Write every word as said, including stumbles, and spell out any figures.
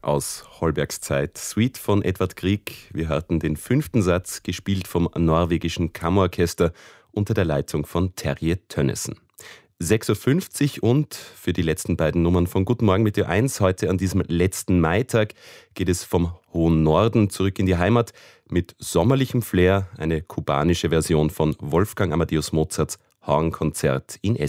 aus Holbergs Zeit. Suite von Edvard Grieg. Wir hörten den fünften Satz, gespielt vom norwegischen Kammerorchester unter der Leitung von Terje Tønnesen. sechs Uhr fünfzig und für die letzten beiden Nummern von Guten Morgen mit Ö eins heute an diesem letzten Maitag geht es vom hohen Norden zurück in die Heimat mit sommerlichem Flair, eine kubanische Version von Wolfgang Amadeus Mozarts Hornkonzert in